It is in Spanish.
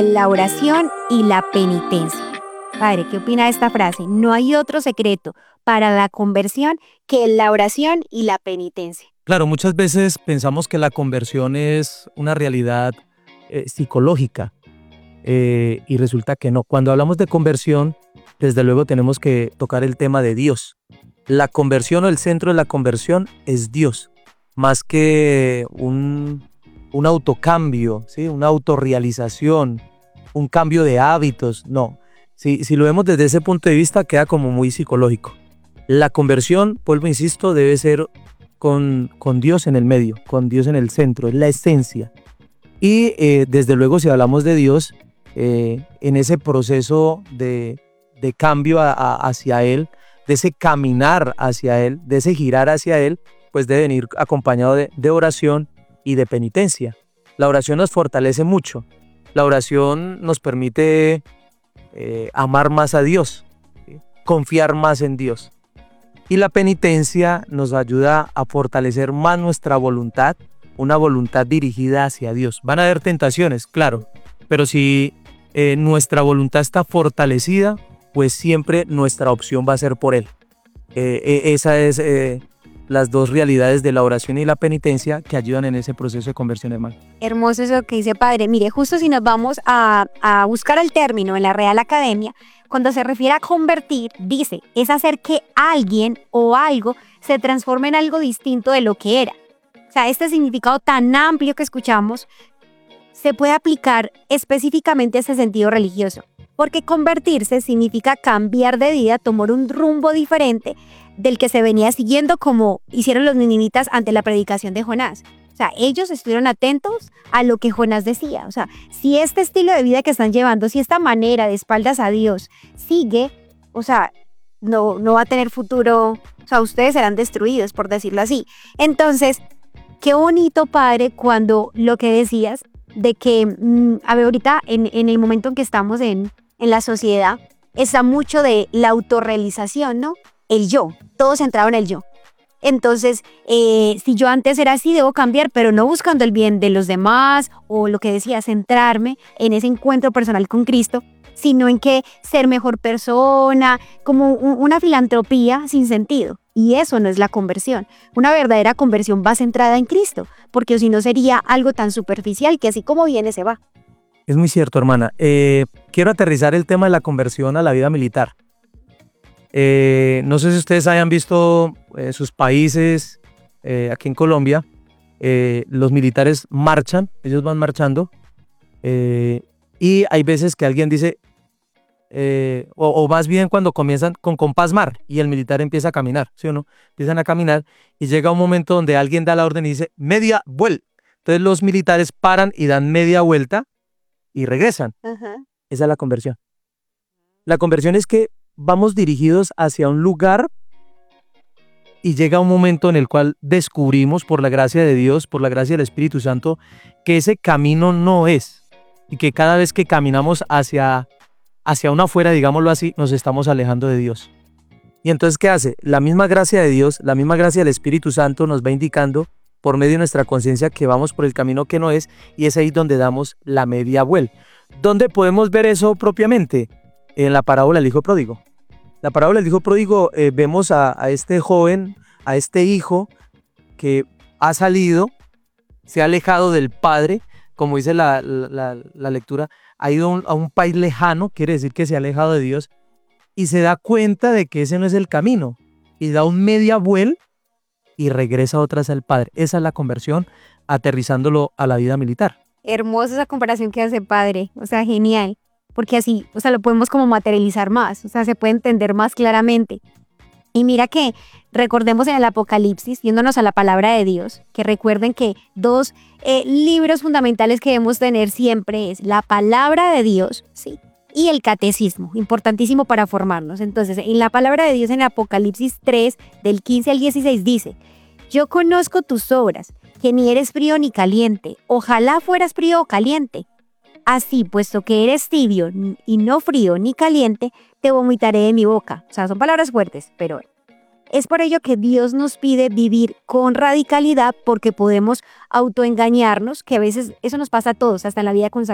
La oración y la penitencia. Padre, ¿qué opina de esta frase? No hay otro secreto para la conversión que la oración y la penitencia. Claro, muchas veces pensamos que la conversión es una realidad psicológica y resulta que no. Cuando hablamos de conversión, desde luego tenemos que tocar el tema de Dios. La conversión o el centro de la conversión es Dios, más que un autocambio, ¿sí? Una autorrealización, un cambio de hábitos, no. Si lo vemos desde ese punto de vista, queda como muy psicológico. La conversión, vuelvo, insisto, debe ser con Dios en el medio, con Dios en el centro, es la esencia. Y desde luego, si hablamos de Dios, en ese proceso de cambio hacia Él, de ese caminar hacia Él, de ese girar hacia Él, pues debe venir acompañado de oración y de penitencia. La oración nos fortalece mucho. La oración nos permite amar más a Dios, ¿sí? Confiar más en Dios. Y la penitencia nos ayuda a fortalecer más nuestra voluntad, una voluntad dirigida hacia Dios. Van a haber tentaciones, claro, pero si nuestra voluntad está fortalecida, pues siempre nuestra opción va a ser por Él. Esa es las dos realidades de la oración y la penitencia que ayudan en ese proceso de conversión, hermano. Hermoso eso que dice Padre. Mire, justo si nos vamos a buscar el término en la Real Academia, cuando se refiere a convertir, dice, es hacer que alguien o algo se transforme en algo distinto de lo que era. O sea, este significado tan amplio que escuchamos se puede aplicar específicamente a ese sentido religioso, porque convertirse significa cambiar de vida, tomar un rumbo diferente del que se venía siguiendo, como hicieron los ninivitas ante la predicación de Jonás. O sea, ellos estuvieron atentos a lo que Jonás decía. O sea, si este estilo de vida que están llevando, si esta manera de espaldas a Dios sigue, o sea, no va a tener futuro. O sea, ustedes serán destruidos, por decirlo así. Entonces, qué bonito, Padre, cuando lo que decías de que, a ver, ahorita en el momento en que estamos en la sociedad, está mucho de la autorrealización, ¿no? El yo, todo centrado en el yo. Entonces, si yo antes era así, debo cambiar, pero no buscando el bien de los demás o lo que decía, centrarme en ese encuentro personal con Cristo, sino en que ser mejor persona, como una filantropía sin sentido. Y eso no es la conversión. Una verdadera conversión va centrada en Cristo, porque si no sería algo tan superficial que así como viene se va. Es muy cierto, hermana. Quiero aterrizar el tema de la conversión a la vida militar. No sé si ustedes hayan visto sus países, aquí en Colombia, los militares marchan, ellos van marchando, y hay veces que alguien dice, o más bien cuando comienzan con compás mar y el militar empieza a caminar, ¿sí o no? Empiezan a caminar y llega un momento donde alguien da la orden y dice, media vuelta. Entonces los militares paran y dan media vuelta y regresan. Uh-huh. Esa es la conversión. La conversión es que vamos dirigidos hacia un lugar y llega un momento en el cual descubrimos, por la gracia de Dios, por la gracia del Espíritu Santo, que ese camino no es, y que cada vez que caminamos hacia una afuera, digámoslo así, nos estamos alejando de Dios. Y entonces, ¿qué hace? La misma gracia de Dios, la misma gracia del Espíritu Santo nos va indicando por medio de nuestra conciencia que vamos por el camino que no es, y es ahí donde damos la media vuelta. ¿Dónde podemos ver eso propiamente? En la parábola del hijo pródigo. La parábola del hijo pródigo, vemos a este joven, a este hijo que ha salido, se ha alejado del padre, como dice la lectura, ha ido a un país lejano, quiere decir que se ha alejado de Dios, y se da cuenta de que ese no es el camino, y da un media vuelta y regresa otra vez al padre. Esa es la conversión, aterrizándolo a la vida militar. Hermosa esa comparación que hace Padre, o sea, genial. Porque así, o sea, lo podemos como materializar más, o sea, se puede entender más claramente. Y mira que recordemos en el Apocalipsis, yéndonos a la palabra de Dios, que recuerden que dos libros fundamentales que debemos tener siempre es la palabra de Dios, ¿sí? Y el catecismo, importantísimo para formarnos. Entonces, en la palabra de Dios en Apocalipsis 3, del 15 al 16 dice, yo conozco tus obras, que ni eres frío ni caliente, ojalá fueras frío o caliente. Así, puesto que eres tibio y no frío ni caliente, te vomitaré de mi boca. O sea, son palabras fuertes, pero es por ello que Dios nos pide vivir con radicalidad, porque podemos autoengañarnos, que a veces eso nos pasa a todos, hasta en la vida consagrada.